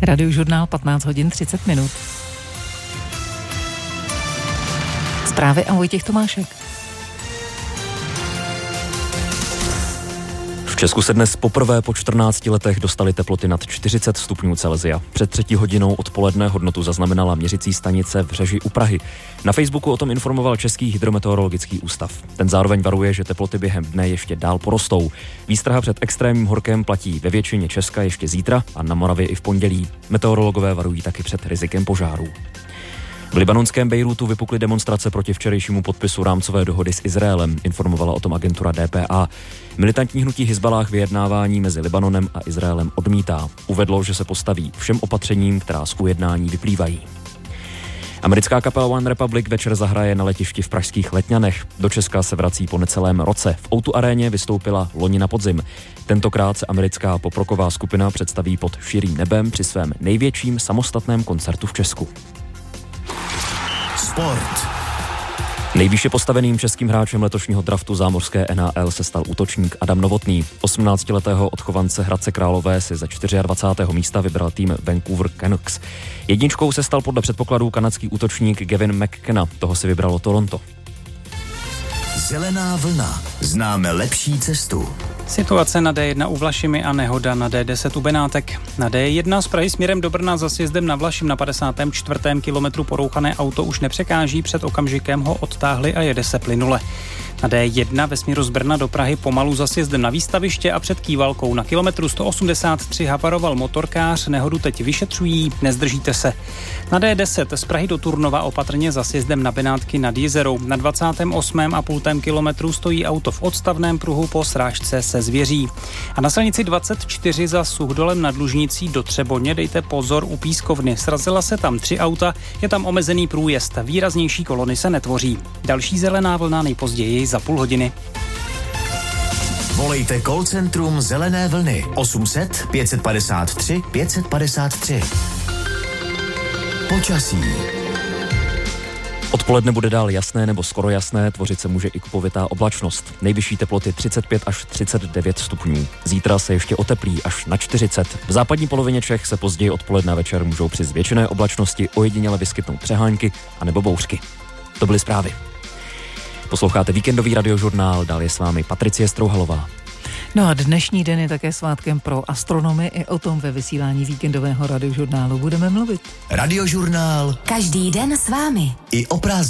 Radiožurnál 15 hodin 30 minut. Zprávy a Vojtěch Tomášek. V Česku se dnes poprvé po 14 letech dostaly teploty nad 40 stupňů Celsia. Před 3 hodinou odpoledne hodnotu zaznamenala měřicí stanice v Řeži u Prahy. Na Facebooku o tom informoval Český hydrometeorologický ústav. Ten zároveň varuje, že teploty během dne ještě dál porostou. Výstraha před extrémním horkem platí ve většině Česka ještě zítra a na Moravě i v pondělí. Meteorologové varují taky před rizikem požárů. V libanonském Bejrútu vypukly demonstrace proti včerejšímu podpisu rámcové dohody s Izraelem, informovala o tom agentura DPA. Militantní hnutí Hizballáh vyjednávání mezi Libanonem a Izraelem odmítá. Uvedlo, že se postaví všem opatřením, která z ujednání vyplývají. Americká kapela One Republic večer zahraje na letišti v pražských Letňanech. Do Česka se vrací po necelém roce. V O2 aréně vystoupila loni na podzim. Tentokrát se americká poprocková skupina představí pod širým nebem při svém největším samostatném koncertu v Česku. Sport. Nejvýše postaveným českým hráčem letošního draftu zámořské NHL se stal útočník Adam Novotný. 18letého odchovance Hradce Králové si ze 24. místa vybral tým Vancouver Canucks. Jedničkou se stal podle předpokladů kanadský útočník Gavin McKenna, toho si vybralo Toronto. Zelená vlna. Známe lepší cestu. Situace na D1 u Vlašimi a nehoda na D10 u Benátek. Na D1 z Prahy směrem do Brna za sjezdem na Vlašim na 54. kilometru porouchané auto už nepřekáží, před okamžikem ho odtáhli a jede se plynule. Na D1 ve směru z Brna do Prahy pomalu za sjezdem na výstaviště a před Kývalkou na kilometru 183 havaroval motorkář, nehodu teď vyšetřují, nezdržíte se. Na D10 z Prahy do Turnova opatrně za sjezdem na Benátky nad Jizerou. Na 28,5 kilometru stojí auto v odstavném pruhu po srážce se Zvěří. A na silnici 24 za Suchdolem nad Lužnicí do Třeboně dejte pozor u Pískovny. Srazila se tam 3 auta, je tam omezený průjezd, výraznější kolony se netvoří. Další zelená vlna nejpozději za půl hodiny. Volejte call centrum Zelené vlny 800 553 553. Počasí. Odpoledne bude dál jasné nebo skoro jasné, tvořit se může i kupovitá oblačnost. Nejvyšší teploty 35 až 39 stupňů. Zítra se ještě oteplí až na 40. V západní polovině Čech se později odpoledne večer můžou při zvětšené oblačnosti ojediněle vyskytnout přehánky anebo bouřky. To byly zprávy. Posloucháte víkendový radiožurnál, dál je s vámi Patricie Strouhalová. No a dnešní den je také svátkem pro astronomy, i o tom ve vysílání víkendového radiožurnálu budeme mluvit. Radiožurnál. Každý den s vámi. I o prázdninách.